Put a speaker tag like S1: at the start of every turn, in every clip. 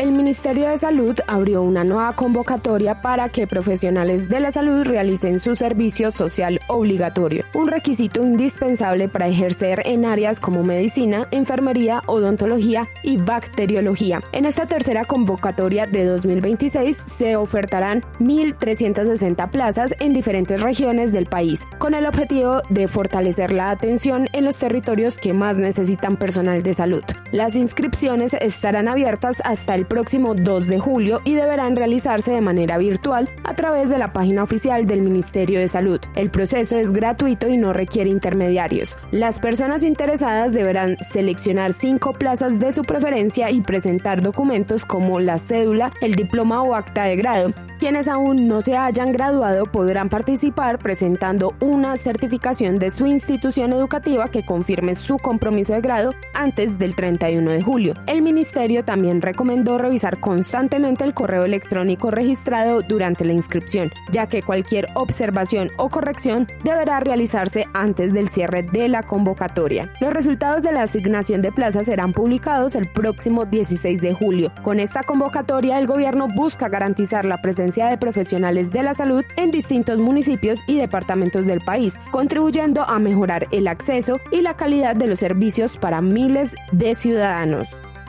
S1: El Ministerio de Salud abrió una nueva convocatoria para que profesionales de la salud realicen su servicio social obligatorio, un requisito indispensable para ejercer en áreas como medicina, enfermería, odontología y bacteriología. En esta tercera convocatoria de 2026 se ofertarán 1.360 plazas en diferentes regiones del país, con el objetivo de fortalecer la atención en los territorios que más necesitan personal de salud. Las inscripciones estarán abiertas hasta el próximo 2 de julio y deberán realizarse de manera virtual a través de la página oficial del Ministerio de Salud. El proceso es gratuito y no requiere intermediarios. Las personas interesadas deberán seleccionar 5 plazas de su preferencia y presentar documentos como la cédula, el diploma o acta de grado. Quienes aún no se hayan graduado podrán participar presentando una certificación de su institución educativa que confirme su compromiso de grado antes del 31 de julio. El ministerio también recomendó revisar constantemente el correo electrónico registrado durante la inscripción, ya que cualquier observación o corrección deberá realizarse antes del cierre de la convocatoria. Los resultados de la asignación de plazas serán publicados el próximo 16 de julio. Con esta convocatoria, el gobierno busca garantizar la presencia de profesionales de la salud en distintos municipios y departamentos del país, contribuyendo a mejorar el acceso y la calidad de los servicios para miles de ciudadanos.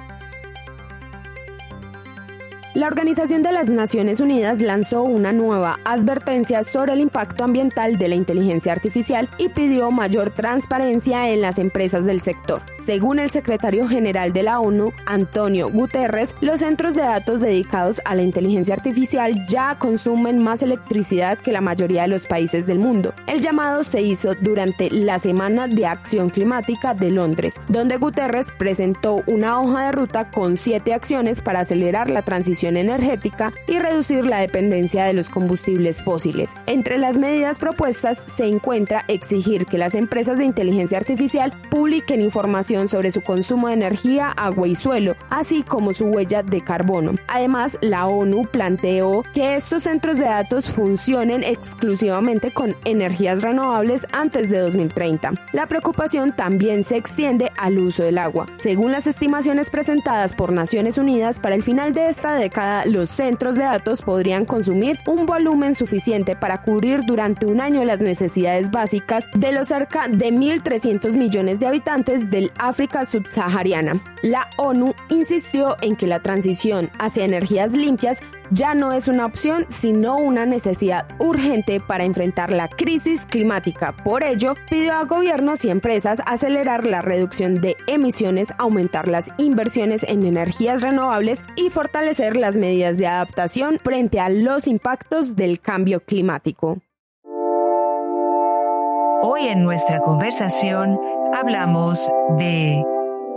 S1: La Organización de las Naciones Unidas lanzó una nueva advertencia sobre el impacto ambiental de la inteligencia artificial y pidió mayor transparencia en las empresas del sector. Según el secretario general de la ONU, Antonio Guterres, los centros de datos dedicados a la inteligencia artificial ya consumen más electricidad que la mayoría de los países del mundo. El llamado se hizo durante la Semana de Acción Climática de Londres, donde Guterres presentó una hoja de ruta con 7 acciones para acelerar la transición energética y reducir la dependencia de los combustibles fósiles. Entre las medidas propuestas se encuentra exigir que las empresas de inteligencia artificial publiquen información sobre su consumo de energía, agua y suelo, así como su huella de carbono. Además, la ONU planteó que estos centros de datos funcionen exclusivamente con energías renovables antes de 2030. La preocupación también se extiende al uso del agua. Según las estimaciones presentadas por Naciones Unidas, para el final de esta década, los centros de datos podrían consumir un volumen suficiente para cubrir durante un año las necesidades básicas de los cerca de 1.300 millones de habitantes del África subsahariana. La ONU insistió en que la transición hacia energías limpias ya no es una opción, sino una necesidad urgente para enfrentar la crisis climática. Por ello, pidió a gobiernos y empresas acelerar la reducción de emisiones, aumentar las inversiones en energías renovables y fortalecer las medidas de adaptación frente a los impactos del cambio climático.
S2: Hoy en nuestra conversación hablamos de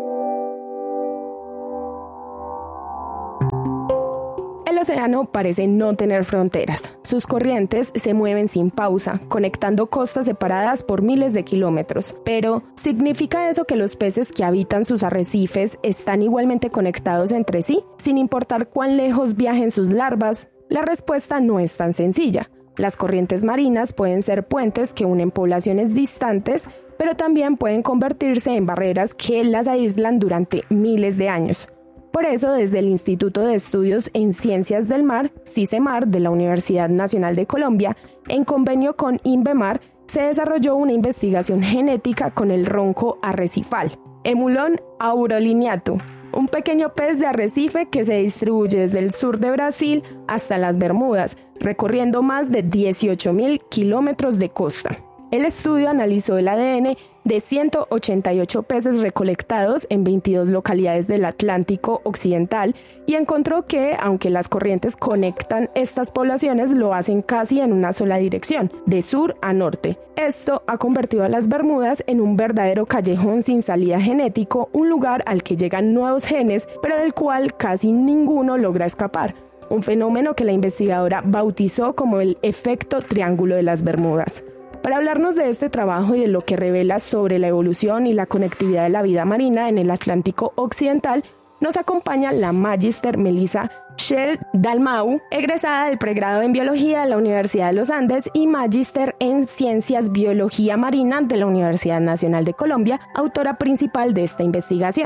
S1: el océano parece no tener fronteras. Sus corrientes se mueven sin pausa, conectando costas separadas por miles de kilómetros. Pero, ¿significa eso que los peces que habitan sus arrecifes están igualmente conectados entre sí, sin importar cuán lejos viajen sus larvas? La respuesta no es tan sencilla. Las corrientes marinas pueden ser puentes que unen poblaciones distantes, pero también pueden convertirse en barreras que las aíslan durante miles de años. Por eso, desde el Instituto de Estudios en Ciencias del Mar, CICEMAR, de la Universidad Nacional de Colombia, en convenio con INVEMAR, se desarrolló una investigación genética con el ronco arrecifal, Emulon aurolineatum, un pequeño pez de arrecife que se distribuye desde el sur de Brasil hasta las Bermudas, recorriendo más de 18.000 kilómetros de costa. El estudio analizó el ADN de 188 peces recolectados en 22 localidades del Atlántico Occidental y encontró que, aunque las corrientes conectan estas poblaciones, lo hacen casi en una sola dirección, de sur a norte. Esto ha convertido a las Bermudas en un verdadero callejón sin salida genético, un lugar al que llegan nuevos genes, pero del cual casi ninguno logra escapar. Un fenómeno que la investigadora bautizó como el efecto Triángulo de las Bermudas. Para hablarnos de este trabajo y de lo que revela sobre la evolución y la conectividad de la vida marina en el Atlántico Occidental, nos acompaña la Magister Melissa Schell Dalmau, egresada del pregrado en Biología de la Universidad de los Andes y Magister en Ciencias Biología Marina de la Universidad Nacional de Colombia, autora principal de esta investigación.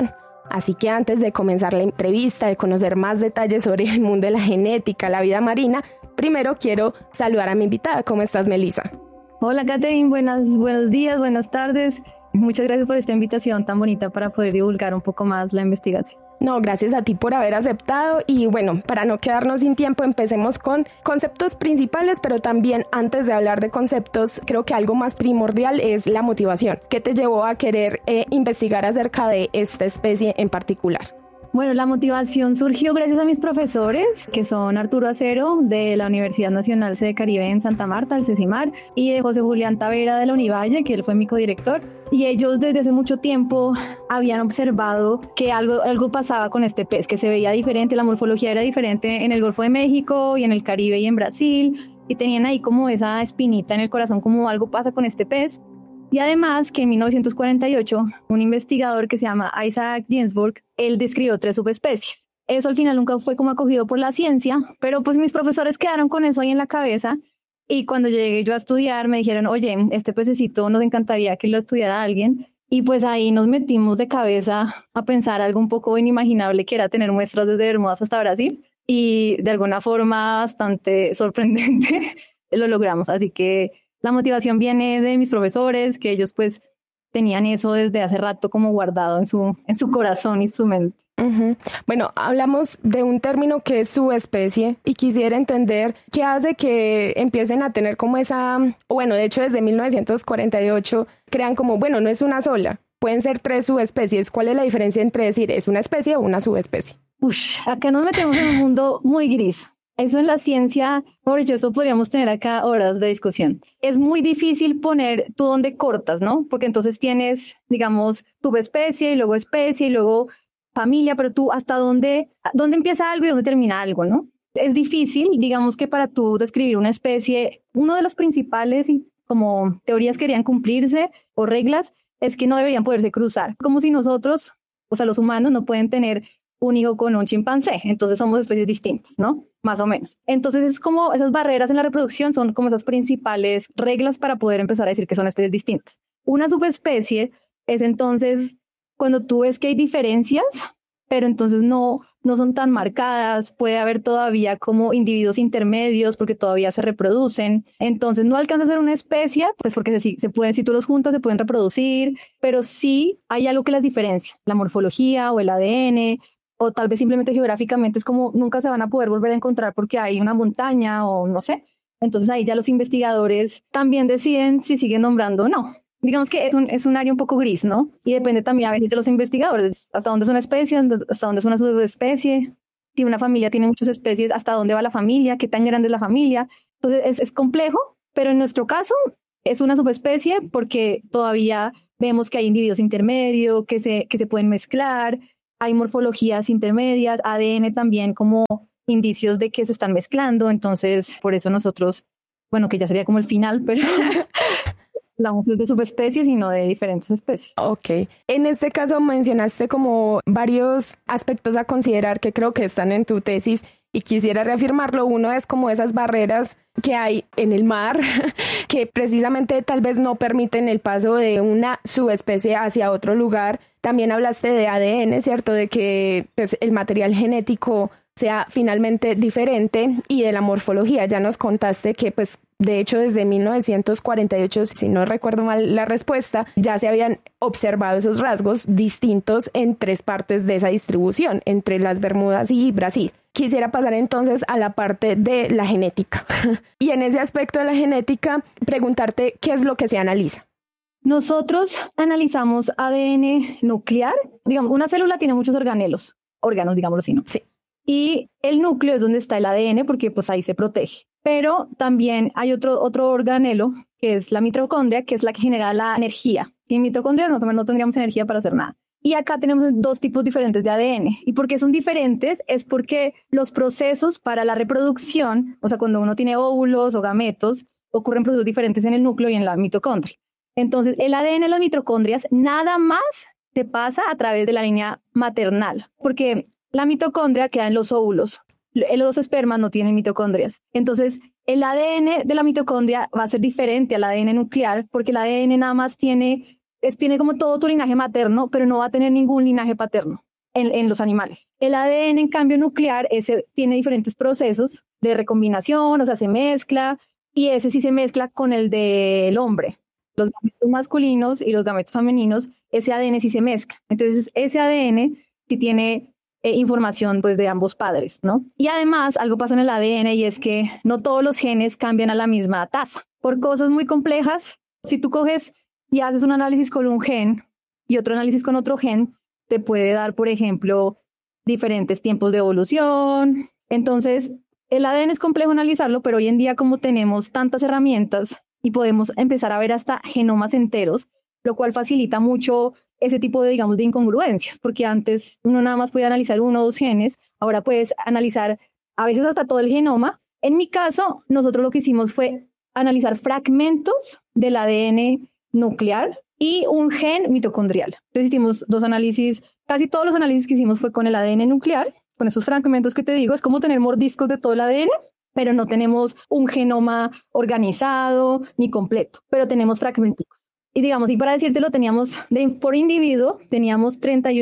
S1: Así que antes de comenzar la entrevista, de conocer más detalles sobre el mundo de la genética, la vida marina, primero quiero saludar a mi invitada. ¿Cómo estás, Melissa?
S3: Hola, Catherine. Buenos días, buenas tardes. Muchas gracias por esta invitación tan bonita para poder divulgar un poco más la investigación.
S1: No, gracias a ti por haber aceptado y bueno, para no quedarnos sin tiempo, empecemos con conceptos principales, pero también antes de hablar de conceptos, creo que algo más primordial es la motivación. ¿Qué te llevó a querer investigar acerca de esta especie en particular?
S3: Bueno, la motivación surgió gracias a mis profesores, que son Arturo Acero, de la Universidad Nacional Sede Caribe en Santa Marta, el CECIMAR, y de José Julián Tavera de la Univalle, que él fue mi codirector. Y ellos desde hace mucho tiempo habían observado que algo pasaba con este pez, que se veía diferente, la morfología era diferente en el Golfo de México y en el Caribe y en Brasil, y tenían ahí como esa espinita en el corazón, como algo pasa con este pez. Y además que en 1948, un investigador que se llama Isaac Ginsburg, él describió 3 subespecies. Eso al final nunca fue como acogido por la ciencia, pero pues mis profesores quedaron con eso ahí en la cabeza. Y cuando llegué yo a estudiar me dijeron, oye, este pececito nos encantaría que lo estudiara alguien. Y pues ahí nos metimos de cabeza a pensar algo un poco inimaginable, que era tener muestras desde Bermudas hasta Brasil. Y de alguna forma bastante sorprendente lo logramos. Así que la motivación viene de mis profesores, que ellos pues tenían eso desde hace rato como guardado en su corazón y su mente.
S1: Uh-huh. Bueno, hablamos de un término que es subespecie y quisiera entender qué hace que empiecen a tener como bueno, de hecho desde 1948 crean como, bueno, no es una sola, pueden ser 3 subespecies. ¿Cuál es la diferencia entre decir es una especie o una subespecie?
S3: Acá nos metemos en un mundo muy gris. Eso en la ciencia, por hecho, eso podríamos tener acá horas de discusión. Es muy difícil poner tú dónde cortas, ¿no? Porque entonces tienes, digamos, subespecie y luego especie y luego familia, pero tú hasta dónde empieza algo y dónde termina algo, ¿no? Es difícil, digamos que para tú describir una especie, uno de los principales como teorías que querían cumplirse o reglas es que no deberían poderse cruzar. Como si nosotros, o sea, los humanos no pueden tener un hijo con un chimpancé, entonces somos especies distintas, ¿no? Más o menos. Entonces es como esas barreras en la reproducción son como esas principales reglas para poder empezar a decir que son especies distintas. Una subespecie es entonces cuando tú ves que hay diferencias, pero entonces no son tan marcadas, puede haber todavía como individuos intermedios porque todavía se reproducen, entonces no alcanza a ser una especie, pues porque se pueden, si tú los juntas se pueden reproducir, pero sí hay algo que las diferencia, la morfología o el ADN, o tal vez simplemente geográficamente es como nunca se van a poder volver a encontrar porque hay una montaña o no sé. Entonces ahí ya los investigadores también deciden si siguen nombrando o no. Digamos que es un área un poco gris, ¿no? Y depende también a veces de los investigadores, hasta dónde es una especie, hasta dónde es una subespecie. Si una familia tiene muchas especies, hasta dónde va la familia, qué tan grande es la familia. Entonces es complejo, pero en nuestro caso es una subespecie porque todavía vemos que hay individuos intermedios, que se pueden mezclar. Hay morfologías intermedias, ADN también como indicios de que se están mezclando, entonces por eso nosotros, bueno, que ya sería como el final, pero hablamos de subespecies y no de diferentes especies.
S1: Ok. En este caso mencionaste como varios aspectos a considerar que creo que están en tu tesis y quisiera reafirmarlo. Uno es como esas barreras que hay en el mar que precisamente tal vez no permiten el paso de una subespecie hacia otro lugar. También hablaste de ADN, ¿cierto? De que pues, el material genético sea finalmente diferente y de la morfología. Ya nos contaste que pues de hecho desde 1948, si no recuerdo mal la respuesta, ya se habían observado esos rasgos distintos en 3 partes de esa distribución, entre las Bermudas y Brasil. Quisiera pasar entonces a la parte de la genética. Y en ese aspecto de la genética, preguntarte qué es lo que se analiza.
S3: Nosotros analizamos ADN nuclear. Digamos, una célula tiene muchos órganos, digámoslo así, ¿no?
S1: Sí.
S3: Y el núcleo es donde está el ADN porque pues ahí se protege. Pero también hay otro organelo que es la mitocondria, que es la que genera la energía. Sin mitocondria no tendríamos energía para hacer nada. Y acá tenemos 2 tipos diferentes de ADN. ¿Y por qué son diferentes? Es porque los procesos para la reproducción, o sea, cuando uno tiene óvulos o gametos, ocurren procesos diferentes en el núcleo y en la mitocondria. Entonces, el ADN de las mitocondrias nada más se pasa a través de la línea maternal, porque la mitocondria queda en los óvulos. Los espermas no tienen mitocondrias. Entonces, el ADN de la mitocondria va a ser diferente al ADN nuclear, porque el ADN nada más tiene como todo tu linaje materno, pero no va a tener ningún linaje paterno. en los animales. El ADN, en cambio, nuclear, ese tiene diferentes procesos de recombinación, o sea, se mezcla, y ese sí se mezcla con el del hombre. Los gametos masculinos y los gametos femeninos, ese ADN sí se mezcla. Entonces, ese ADN sí tiene información pues de ambos padres, ¿no? Y además, algo pasa en el ADN y es que no todos los genes cambian a la misma tasa. Por cosas muy complejas, si tú coges y haces un análisis con un gen y otro análisis con otro gen, te puede dar, por ejemplo, diferentes tiempos de evolución. Entonces, el ADN es complejo analizarlo, pero hoy en día como tenemos tantas herramientas y podemos empezar a ver hasta genomas enteros, lo cual facilita mucho ese tipo de, digamos, de incongruencias, porque antes uno nada más podía analizar 1 o 2 genes, ahora puedes analizar a veces hasta todo el genoma. En mi caso, nosotros lo que hicimos fue analizar fragmentos del ADN nuclear y un gen mitocondrial. Entonces hicimos 2 análisis, casi todos los análisis que hicimos fue con el ADN nuclear, con esos fragmentos que te digo, es como tener mordiscos de todo el ADN, pero no tenemos un genoma organizado ni completo, pero tenemos fragmentos. Y digamos, y para decírtelo, teníamos por individuo, teníamos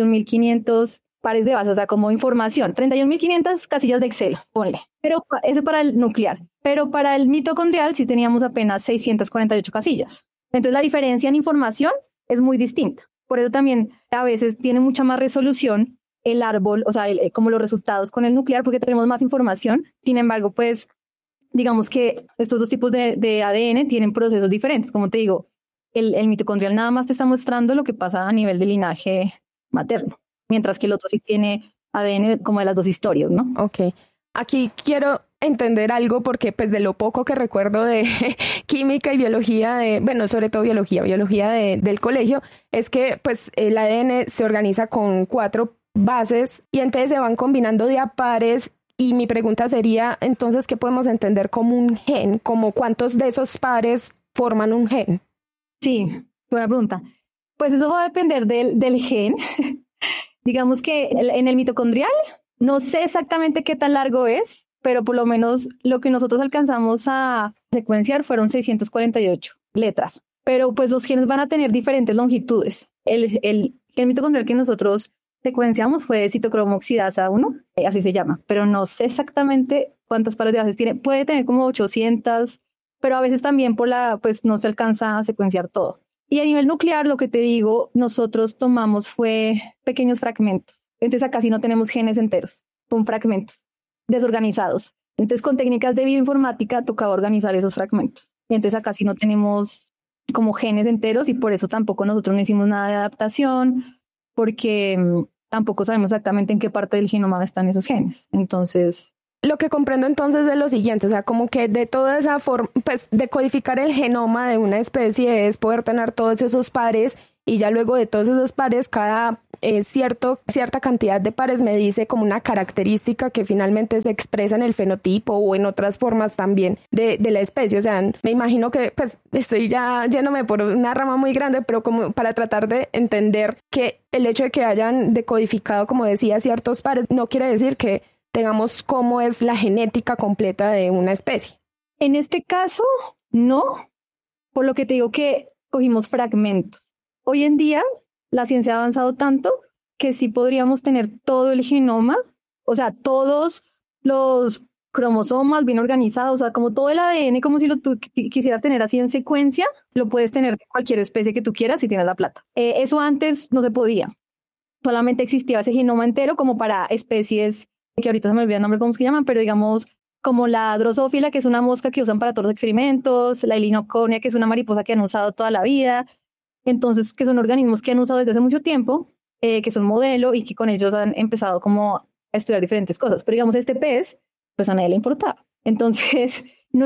S3: 31.500 pares de bases, o sea, como información, 31.500 casillas de Excel, ponle. Pero eso para el nuclear. Pero para el mitocondrial sí teníamos apenas 648 casillas. Entonces la diferencia en información es muy distinta. Por eso también a veces tiene mucha más resolución el árbol, o sea, como los resultados con el nuclear, porque tenemos más información. Sin embargo, pues, digamos que estos 2 tipos de ADN tienen procesos diferentes. Como te digo, el mitocondrial nada más te está mostrando lo que pasa a nivel de linaje materno, mientras que el otro sí tiene ADN como de las 2 historias, ¿no?
S1: Ok. Aquí quiero entender algo porque pues de lo poco que recuerdo de química y biología, sobre todo biología del colegio, es que pues el ADN se organiza con 4 bases y entonces se van combinando de a pares. Y mi pregunta sería, entonces, ¿qué podemos entender como un gen? ¿Como cuántos de esos pares forman un gen?
S3: Sí, buena pregunta. Pues eso va a depender del gen. Digamos que en el mitocondrial, no sé exactamente qué tan largo es, pero por lo menos lo que nosotros alcanzamos a secuenciar fueron 648 letras. Pero pues los genes van a tener diferentes longitudes. El gen mitocondrial que nosotros secuenciamos fue citocromo oxidasa 1, así se llama, pero no sé exactamente cuántas pares de bases tiene. Puede tener como 800, pero a veces también pues no se alcanza a secuenciar todo. Y a nivel nuclear, lo que te digo, nosotros tomamos fue pequeños fragmentos. Entonces acá sí no tenemos genes enteros, son fragmentos desorganizados. Entonces con técnicas de bioinformática tocaba organizar esos fragmentos. Entonces acá sí no tenemos como genes enteros y por eso tampoco nosotros no hicimos nada de adaptación, porque tampoco sabemos exactamente en qué parte del genoma están esos genes. Entonces,
S1: lo que comprendo entonces es lo siguiente, o sea, como que de toda esa forma, pues decodificar el genoma de una especie es poder tener todos esos pares y ya luego de todos esos pares, cada cierta cantidad de pares me dice como una característica que finalmente se expresa en el fenotipo o en otras formas también de la especie. O sea, me imagino que pues estoy ya yéndome por una rama muy grande, pero como para tratar de entender que el hecho de que hayan decodificado, como decía, ciertos pares, no quiere decir que tengamos cómo es la genética completa de una especie.
S3: En este caso, no, por lo que te digo que cogimos fragmentos. Hoy en día, la ciencia ha avanzado tanto que sí podríamos tener todo el genoma, o sea, todos los cromosomas bien organizados, o sea, como todo el ADN, como si tú quisieras tener así en secuencia, lo puedes tener de cualquier especie que tú quieras si tienes la plata. Eso antes no se podía. Solamente existía ese genoma entero como para especies, que ahorita se me olvida el nombre, cómo se llaman, pero digamos como la drosófila, que es una mosca que usan para todos los experimentos, la Elinoconia, que es una mariposa que han usado toda la vida. Entonces, que son organismos que han usado desde hace mucho tiempo, que son modelo y que con ellos han empezado como a estudiar diferentes cosas. Pero digamos, este pez, pues a nadie le importaba. Entonces, no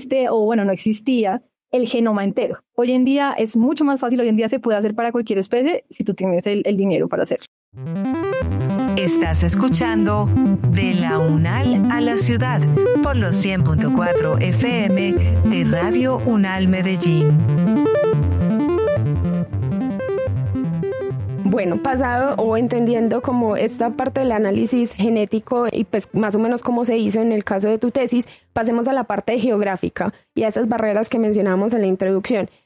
S3: existía el genoma entero. Hoy en día es mucho más fácil, hoy en día se puede hacer para cualquier especie si tú tienes el dinero para hacerlo.
S2: Estás escuchando De la UNAL a la Ciudad por los 100.4 FM de Radio UNAL Medellín.
S1: Bueno, pasado o entendiendo como esta parte del análisis genético y pues más o menos cómo se hizo en el caso de tu tesis, pasemos a la parte geográfica y a estas barreras que mencionamos en la introducción.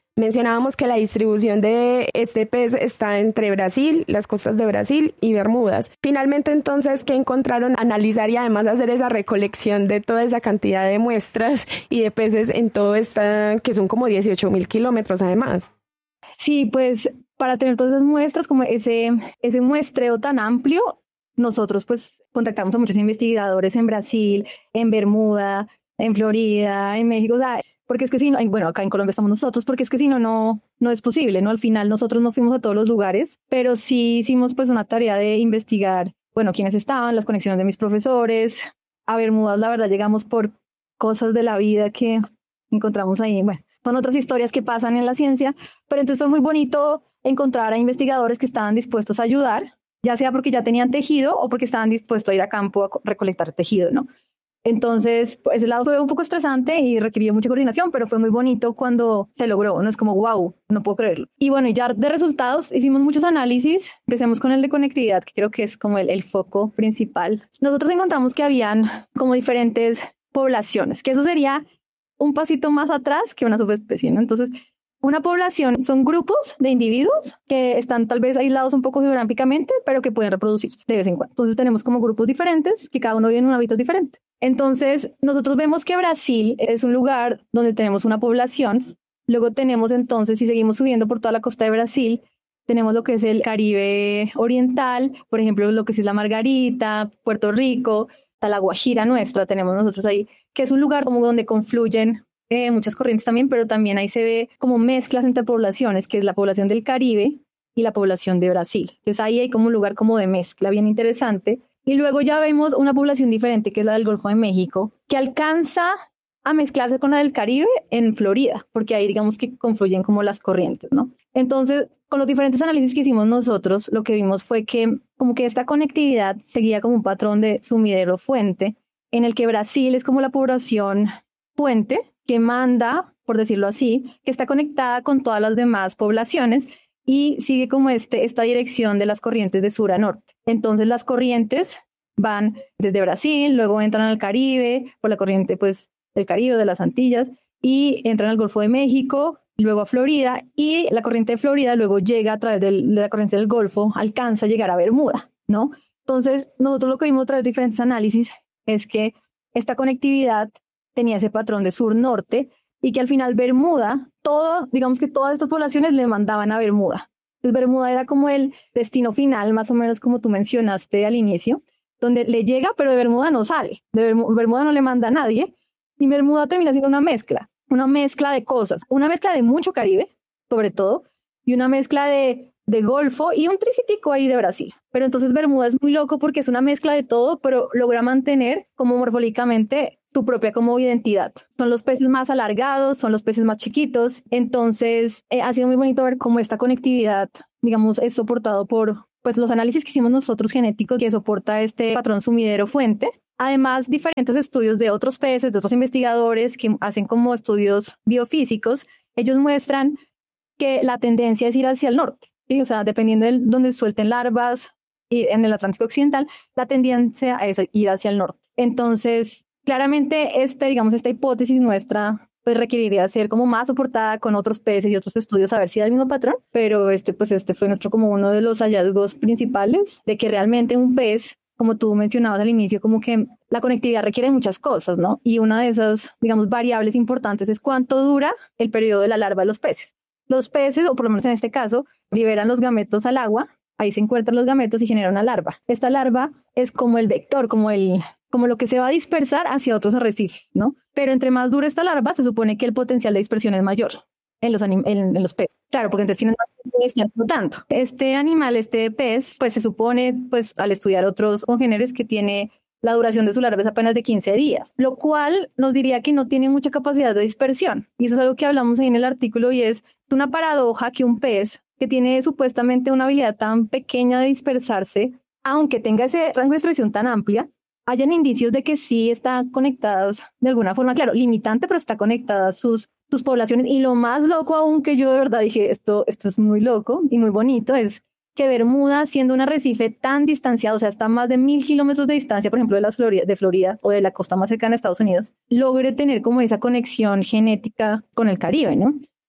S1: Mencionábamos que la distribución de este pez está entre Brasil, las costas de Brasil y Bermudas. Finalmente, entonces, ¿qué encontraron? Analizar y además hacer esa recolección de toda esa cantidad de muestras y de peces en todo esta, que son como 18.000 kilómetros además.
S3: Sí, pues para tener todas esas muestras, como ese muestreo tan amplio, nosotros pues contactamos a muchos investigadores en Brasil, en Bermuda, en Florida, en México, o sea, porque es que si no, bueno, acá en Colombia estamos nosotros, porque es que si no, no es posible, ¿no? Al final nosotros no fuimos a todos los lugares, pero sí hicimos pues una tarea de investigar, bueno, quiénes estaban, las conexiones de mis profesores. A Bermudas, la verdad, llegamos por cosas de la vida que encontramos ahí, bueno, son otras historias que pasan en la ciencia, pero entonces fue muy bonito encontrar a investigadores que estaban dispuestos a ayudar, ya sea porque ya tenían tejido o porque estaban dispuestos a ir a campo a recolectar tejido, ¿no? Entonces, por ese lado fue un poco estresante y requirió mucha coordinación, pero fue muy bonito cuando se logró, ¿no? Es como, wow, no puedo creerlo. Y bueno, ya de resultados hicimos muchos análisis. Empecemos con el de conectividad, que creo que es como el foco principal. Nosotros encontramos que habían como diferentes poblaciones, que eso sería un pasito más atrás que una subespecie, ¿no? Entonces, una población son grupos de individuos que están tal vez aislados un poco geográficamente, pero que pueden reproducirse de vez en cuando. Entonces tenemos como grupos diferentes que cada uno vive en un hábitat diferente. Entonces nosotros vemos que Brasil es un lugar donde tenemos una población. Luego tenemos entonces, si seguimos subiendo por toda la costa de Brasil, tenemos lo que es el Caribe oriental, por ejemplo, lo que es Isla Margarita, Puerto Rico, la Guajira nuestra, tenemos nosotros ahí, que es un lugar como donde confluyen muchas corrientes también, pero también ahí se ve como mezclas entre poblaciones, que es la población del Caribe y la población de Brasil. Entonces ahí hay como un lugar como de mezcla bien interesante. Y luego ya vemos una población diferente, que es la del Golfo de México, que alcanza a mezclarse con la del Caribe en Florida, porque ahí digamos que confluyen como las corrientes, ¿no? Entonces, con los diferentes análisis que hicimos nosotros, lo que vimos fue que como que esta conectividad seguía como un patrón de sumidero-fuente, en el que Brasil es como la población puente, que manda, por decirlo así, que está conectada con todas las demás poblaciones y sigue como esta dirección de las corrientes de sur a norte. Entonces las corrientes van desde Brasil, luego entran al Caribe, por la corriente pues del Caribe, de las Antillas, y entran al Golfo de México, luego a Florida, y la corriente de Florida luego llega a través de la corriente del Golfo, alcanza a llegar a Bermuda, ¿no? Entonces nosotros lo que vimos a través de diferentes análisis es que esta conectividad tenía ese patrón de sur-norte y que al final Bermuda, digamos que todas estas poblaciones le mandaban a Bermuda. Entonces Bermuda era como el destino final, más o menos como tú mencionaste al inicio, donde le llega, pero de Bermuda no sale. Bermuda no le manda a nadie y Bermuda termina siendo una mezcla de cosas, una mezcla de mucho Caribe, sobre todo, y una mezcla de Golfo y un tricitico ahí de Brasil. Pero entonces Bermuda es muy loco porque es una mezcla de todo, pero logra mantener como morfológicamente su propia como identidad. Son los peces más alargados, son los peces más chiquitos. Entonces ha sido muy bonito ver cómo esta conectividad, digamos, es soportado por pues los análisis que hicimos nosotros genéticos que soporta este patrón sumidero-fuente. Además, diferentes estudios de otros peces, de otros investigadores que hacen como estudios biofísicos, ellos muestran que la tendencia es ir hacia el norte. ¿Sí? O sea, dependiendo de dónde suelten larvas y en el Atlántico Occidental, la tendencia es ir hacia el norte. Entonces, claramente, esta hipótesis nuestra pues requeriría ser como más soportada con otros peces y otros estudios a ver si da el mismo patrón, pero este fue nuestro como uno de los hallazgos principales de que realmente un pez, como tú mencionabas al inicio, como que la conectividad requiere muchas cosas, ¿no? Y una de esas, digamos, variables importantes es cuánto dura el periodo de la larva de los peces. Los peces, o por lo menos en este caso, liberan los gametos al agua, ahí se encuentran los gametos y generan una larva. Esta larva es como el vector, como lo que se va a dispersar hacia otros arrecifes, ¿no? Pero entre más dura esta larva, se supone que el potencial de dispersión es mayor en los peces. Claro, porque entonces tienen más tiempo de estar flotando. Este animal, este pez, pues se supone, pues al estudiar otros congéneres, que tiene la duración de su larva es apenas de 15 días, lo cual nos diría que no tiene mucha capacidad de dispersión. Y eso es algo que hablamos ahí en el artículo y es una paradoja que un pez que tiene supuestamente una habilidad tan pequeña de dispersarse, aunque tenga ese rango de distribución tan amplia, hayan indicios de que sí están conectadas de alguna forma, claro, limitante, pero está conectada a sus poblaciones. Y lo más loco aún que yo de verdad dije, esto es muy loco y muy bonito, es que Bermuda, siendo un arrecife tan distanciado, o sea, está a más de 1.000 kilómetros de distancia, por ejemplo, de Florida o de la costa más cercana a Estados Unidos, logre tener como esa conexión genética con el Caribe, ¿no?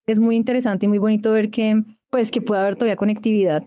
S3: es muy interesante y muy bonito ver que, pues, que puede haber todavía conectividad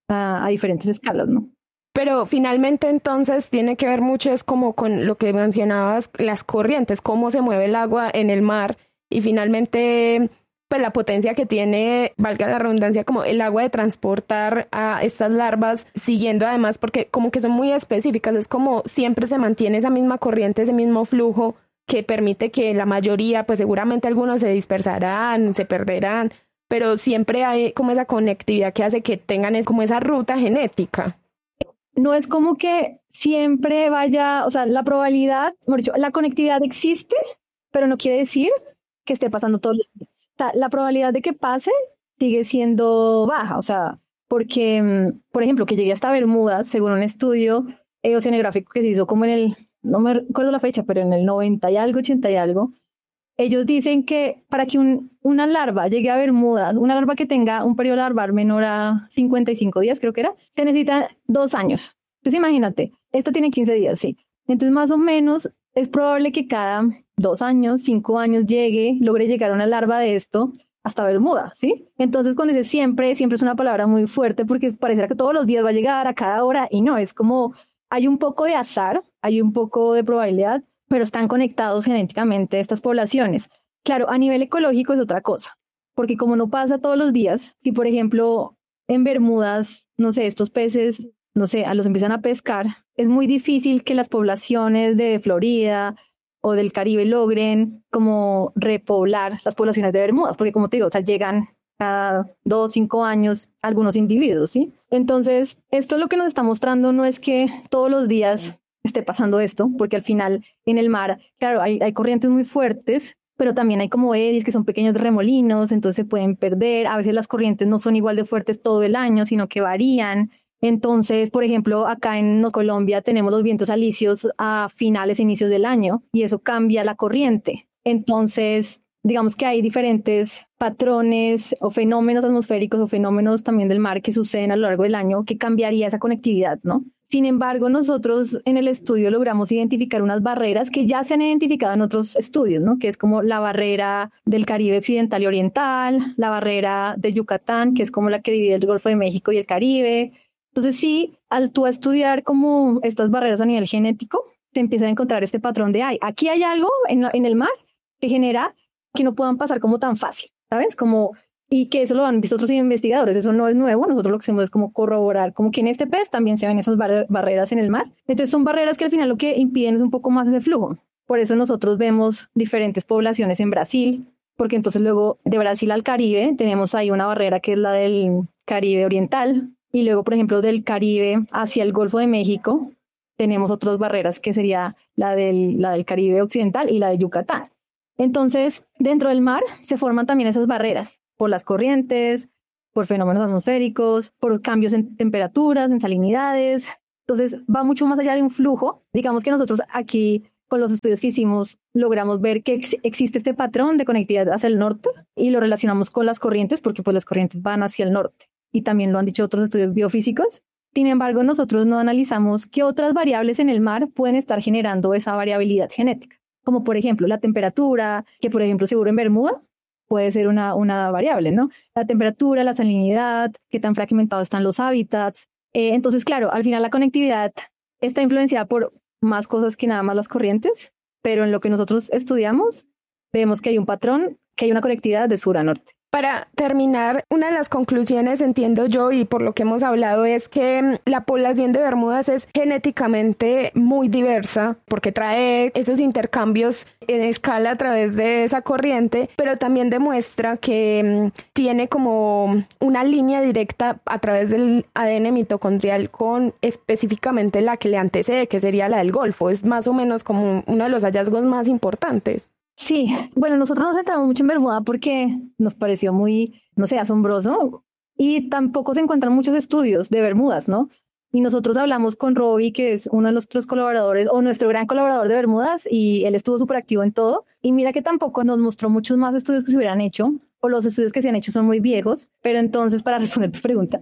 S3: a diferentes escalas, ¿no?
S1: Pero finalmente entonces tiene que ver mucho es como con lo que mencionabas, las corrientes, cómo se mueve el agua en el mar y finalmente pues la potencia que tiene, valga la redundancia, como el agua de transportar a estas larvas, siguiendo además porque como que son muy específicas, es como siempre se mantiene esa misma corriente, ese mismo flujo que permite que la mayoría, pues seguramente algunos se dispersarán, se perderán, pero siempre hay como esa conectividad que hace que tengan como esa ruta genética.
S3: No es como que siempre vaya, o sea, la probabilidad, mejor dicho, la conectividad existe, pero no quiere decir que esté pasando todos los días. O sea, la probabilidad de que pase sigue siendo baja, o sea, porque, por ejemplo, que llegué hasta Bermudas, según un estudio oceanográfico que se hizo como en el, no me recuerdo la fecha, pero en el 90 y algo, 80 y algo, ellos dicen que para que una larva llegue a Bermudas, una larva que tenga un periodo larval menor a 55 días, creo que era, se necesita 2 años. Entonces imagínate, esta tiene 15 días, sí. Entonces más o menos es probable que cada 2 años, 5 años logre llegar una larva de esto hasta Bermuda, ¿sí? Entonces cuando dice siempre, siempre es una palabra muy fuerte porque pareciera que todos los días va a llegar a cada hora y no, es como hay un poco de azar, hay un poco de probabilidad, pero están conectados genéticamente estas poblaciones. Claro, a nivel ecológico es otra cosa, porque como no pasa todos los días, si por ejemplo en Bermudas, no sé, estos peces, no sé, los empiezan a pescar, es muy difícil que las poblaciones de Florida o del Caribe logren como repoblar las poblaciones de Bermudas, porque como te digo, o sea, llegan cada 2, 5 años algunos individuos, ¿sí? Entonces, esto lo que nos está mostrando no es que todos los días esté pasando esto, porque al final en el mar, claro, hay corrientes muy fuertes, pero también hay como eddies que son pequeños remolinos, entonces se pueden perder. A veces las corrientes no son igual de fuertes todo el año, sino que varían. Entonces, por ejemplo, acá en Colombia tenemos los vientos alisios a finales e inicios del año y eso cambia la corriente. Entonces, digamos que hay diferentes patrones o fenómenos atmosféricos o fenómenos también del mar que suceden a lo largo del año que cambiaría esa conectividad, ¿no? Sin embargo, nosotros en el estudio logramos identificar unas barreras que ya se han identificado en otros estudios, ¿no? Que es como la barrera del Caribe occidental y oriental, la barrera de Yucatán, que es como la que divide el Golfo de México y el Caribe. Entonces sí, al tú estudiar como estas barreras a nivel genético, te empiezas a encontrar este patrón de, aquí hay algo en el mar que genera que no puedan pasar como tan fácil, ¿sabes? Como, y que eso lo han visto otros investigadores, eso no es nuevo, nosotros lo que hacemos es como corroborar, como que en este pez también se ven esas barreras en el mar. Entonces son barreras que al final lo que impiden es un poco más ese flujo. Por eso nosotros vemos diferentes poblaciones en Brasil, porque entonces luego de Brasil al Caribe tenemos ahí una barrera que es la del Caribe oriental, y luego, por ejemplo, del Caribe hacia el Golfo de México tenemos otras barreras que sería la del Caribe occidental y la de Yucatán. Entonces, dentro del mar se forman también esas barreras por las corrientes, por fenómenos atmosféricos, por cambios en temperaturas, en salinidades. Entonces, va mucho más allá de un flujo. Digamos que nosotros aquí, con los estudios que hicimos, logramos ver que existe este patrón de conectividad hacia el norte y lo relacionamos con las corrientes porque pues las corrientes van hacia el norte y también lo han dicho otros estudios biofísicos. Sin embargo, nosotros no analizamos qué otras variables en el mar pueden estar generando esa variabilidad genética, como por ejemplo la temperatura, que por ejemplo seguro en Bermuda puede ser una variable, ¿no? La temperatura, la salinidad, qué tan fragmentados están los hábitats. Entonces, claro, al final la conectividad está influenciada por más cosas que nada más las corrientes, pero en lo que nosotros estudiamos vemos que hay un patrón, que hay una conectividad de sur a norte.
S1: Para terminar, una de las conclusiones, entiendo yo, y por lo que hemos hablado, es que la población de Bermudas es genéticamente muy diversa porque trae esos intercambios en escala a través de esa corriente, pero también demuestra que tiene como una línea directa a través del ADN mitocondrial con específicamente la que le antecede, que sería la del Golfo. Es más o menos como uno de los hallazgos más importantes.
S3: Sí, bueno, nosotros nos centramos mucho en Bermuda porque nos pareció muy, no sé, asombroso y tampoco se encuentran muchos estudios de Bermudas, ¿no? Y nosotros hablamos con Robbie, que es uno de nuestros colaboradores o nuestro gran colaborador de Bermudas y él estuvo súper activo en todo y mira que tampoco nos mostró muchos más estudios que se hubieran hecho o los estudios que se han hecho son muy viejos, pero entonces para responder tu pregunta,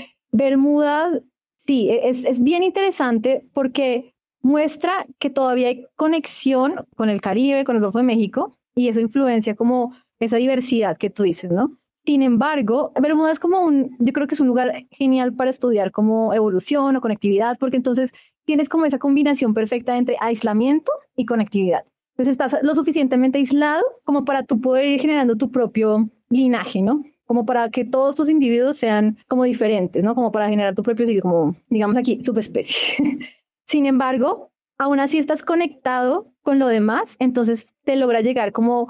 S3: Bermudas, sí, es bien interesante porque muestra que todavía hay conexión con el Caribe, con el Golfo de México, y eso influencia como esa diversidad que tú dices, ¿no? Sin embargo, Bermuda es como yo creo que es un lugar genial para estudiar como evolución o conectividad, porque entonces tienes como esa combinación perfecta entre aislamiento y conectividad. Entonces estás lo suficientemente aislado como para tú poder ir generando tu propio linaje, ¿no? Como para que todos tus individuos sean como diferentes, ¿no? Como para generar tu propio, como digamos aquí, subespecie. Sin embargo, aún así estás conectado con lo demás, entonces te logra llegar como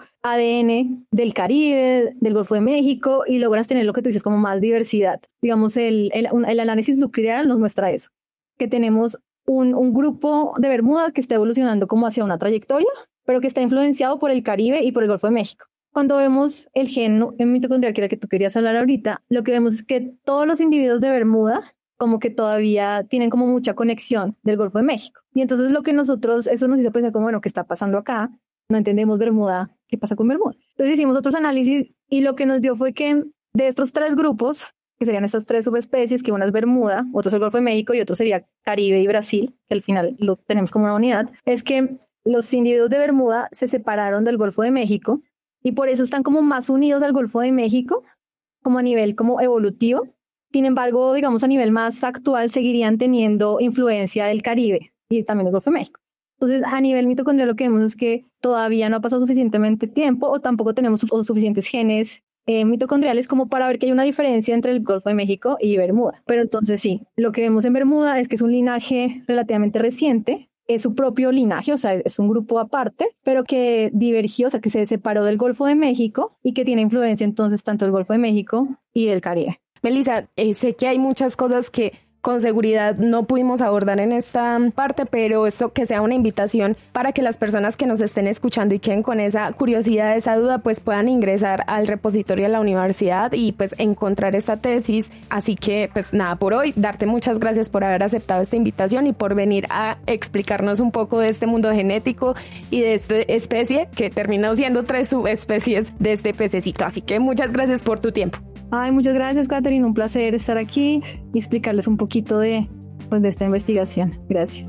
S3: ADN del Caribe, del Golfo de México, y logras tener lo que tú dices como más diversidad. Digamos, el análisis nuclear nos muestra eso, que tenemos un grupo de Bermudas que está evolucionando como hacia una trayectoria, pero que está influenciado por el Caribe y por el Golfo de México. Cuando vemos el gen mitocondrial, que era el que tú querías hablar ahorita, lo que vemos es que todos los individuos de Bermuda como que todavía tienen como mucha conexión del Golfo de México. Y entonces eso nos hizo pensar como, bueno, ¿qué está pasando acá? No entendemos Bermuda, ¿qué pasa con Bermuda? Entonces hicimos otros análisis y lo que nos dio fue que de estos 3 grupos, que serían estas 3 subespecies, que una es Bermuda, otro es el Golfo de México y otro sería Caribe y Brasil, que al final lo tenemos como una unidad, es que los individuos de Bermuda se separaron del Golfo de México y por eso están como más unidos al Golfo de México, como a nivel como evolutivo. Sin embargo, digamos a nivel más actual, seguirían teniendo influencia del Caribe y también del Golfo de México. Entonces, a nivel mitocondrial lo que vemos es que todavía no ha pasado suficientemente tiempo o tampoco tenemos suficientes genes mitocondriales como para ver que hay una diferencia entre el Golfo de México y Bermuda. Pero entonces sí, lo que vemos en Bermuda es que es un linaje relativamente reciente, es su propio linaje, o sea, es un grupo aparte, pero que divergió, o sea, que se separó del Golfo de México y que tiene influencia entonces tanto del Golfo de México y del Caribe.
S1: Melissa, sé que hay muchas cosas que con seguridad no pudimos abordar en esta parte, pero esto que sea una invitación para que las personas que nos estén escuchando y queden con esa curiosidad, esa duda, pues puedan ingresar al repositorio de la universidad y pues encontrar esta tesis. Así que pues nada, por hoy, darte muchas gracias por haber aceptado esta invitación y por venir a explicarnos un poco de este mundo genético y de esta especie que terminó siendo 3 subespecies de este pececito. Así que muchas gracias por tu tiempo.
S3: Ay, muchas gracias, Catherine. Un placer estar aquí y explicarles un poquito de esta investigación. Gracias.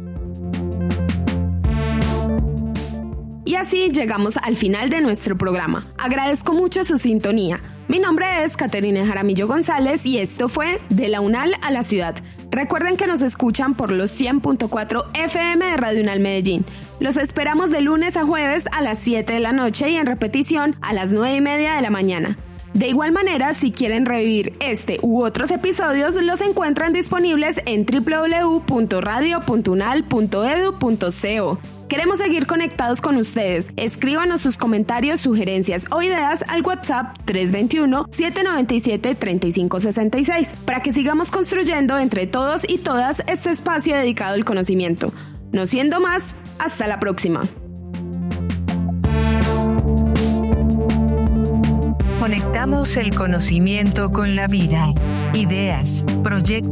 S1: Y así llegamos al final de nuestro programa. Agradezco mucho su sintonía. Mi nombre es Catherine Jaramillo González y esto fue De la UNAL a la Ciudad. Recuerden que nos escuchan por los 100.4 FM de Radio UNAL Medellín. Los esperamos de lunes a jueves a las 7 de la noche y en repetición a las 9:30 de la mañana. De igual manera, si quieren revivir este u otros episodios, los encuentran disponibles en www.radio.unal.edu.co. Queremos seguir conectados con ustedes. Escríbanos sus comentarios, sugerencias o ideas al WhatsApp 321-797-3566 para que sigamos construyendo entre todos y todas este espacio dedicado al conocimiento. No siendo más, hasta la próxima.
S2: Conectamos el conocimiento con la vida, ideas, proyectos